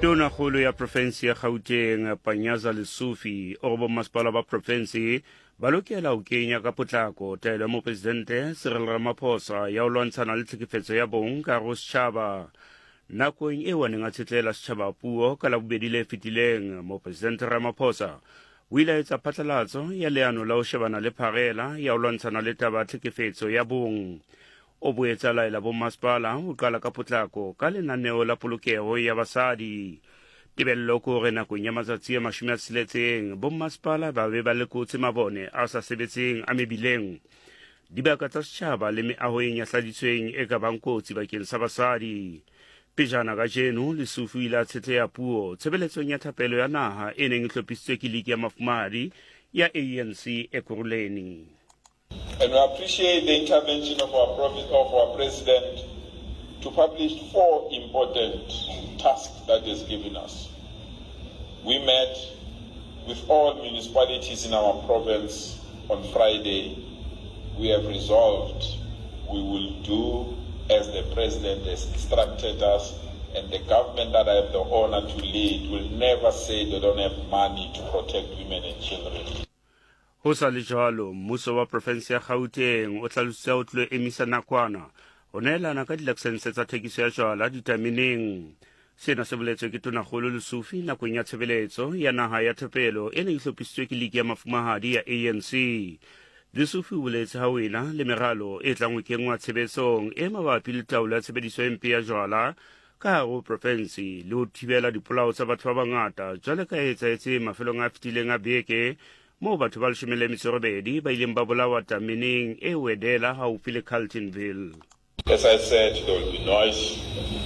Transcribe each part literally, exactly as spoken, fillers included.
Tonakgolo ya provinsi ya Gauteng Panyaza Lesufi o bommasepala ba provinsi ba lokela ho kenya ka potlako taelo ya mopresidente Cyril Ramaphosa ya ho lwantshana le tlhekefetso ya bong ka hare ho setjhaba. Nakong eo a neng a tshetlela setjhaba puo ka labobedi le fetileng, mopresidente Ramaphosa o ile a etsa phatlalatso ya leano la ho shebana le pharela ya ho lwantshana le taba ya tlhekefetso ya bong. O boetse a laela bommasepala ho qala ka potlako ka lenaneo la polokeho ya basadi. Tebello ke hore nakong ya matsatsi a mashome a tsheletseng bommasepala ba be ba lekotse mabone a sa sebetseng a mebileng, dibaka tsa setjhaba le meahong ya hladitsweng e ka bang kotsi bakeng sa basadi. Pejana kajeno Lesufi o ile a tshetleha puo tshebeletsong ya thapelo ya naha e neng e hlophisitswe ke Liki ya Mafumahadi ya A N C Ekurhuleni. And we appreciate the intervention of our, of our President to publish four important tasks that he has given us. We met with all municipalities in our province on Friday. We have resolved we will do as the President has instructed us, and the government that I have the honor to lead will never say they don't have money to protect women and children. Ho sa le jwalo, mmuso wa provinsi ya Gauteng o hlalositse ho tlo emisa nakwana ho neelana ka dilaesense tsa thekiso ya jwala ditameneng. Sena se boletswe ke Tonakgolo Lesufi nakong ya tshebeletso ya naha ya thapelo e neng e hlophisitswe ke Liki ya Mafumahadi ya A N C. Lesufi o boletse ha wena le meralo e tlang ho kengwa tshebetsong e mabapi le taolo ya tshebediso e mpe ya jwala ka hare ho provinsi le ho thibela dipolao tsa batho ba bangata jwale ka etsahetse mafelong a fetileng a beke moo batho ba leshome le metso e robedi ba ileng ba bolawa tameneng e Wedela haufi le Carletonville. As I said, there will be noise,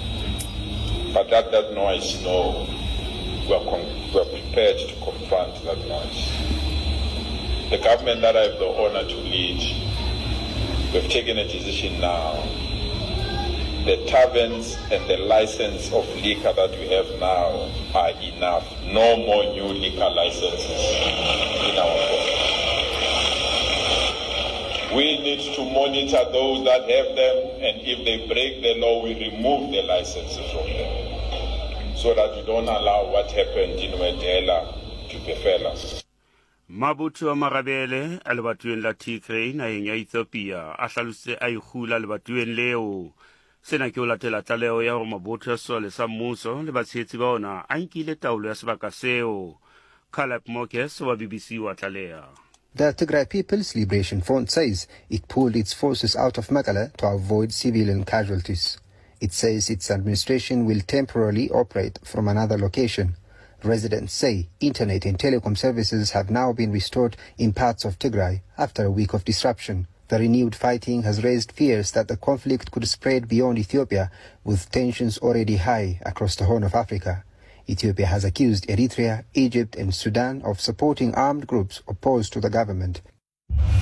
but that that noise, no, we are, con- we are prepared to confront that noise. The government that I have the honor to lead, we have taken a decision now. The taverns and the license of liquor that we have now are enough. No more new liquor licenses in our province. We need to monitor those that have them, and if they break the law, we remove the licenses from them, so that we don't allow what happened in Wedela to befell us. Mabutu wa Marabele a lebatoweng la Tigray naheng ya Ethiopia a hlalositse a ikgula lebatoweng leo. Sena ke ho latela tlaleho ya hore mabotho a sesole sa mmuso le batshehetsi ba ona a nkile taolo ya sebaka seo. Caleb Mokes wa B B C wa tlaleha. The Tigray People's Liberation Front says it pulled its forces out of Mekelle to avoid civilian casualties. It says its administration will temporarily operate from another location. Residents say internet and telecom services have now been restored in parts of Tigray after a week of disruption. The renewed fighting has raised fears that the conflict could spread beyond Ethiopia, with tensions already high across the Horn of Africa. Ethiopia has accused Eritrea, Egypt and Sudan of supporting armed groups opposed to the government.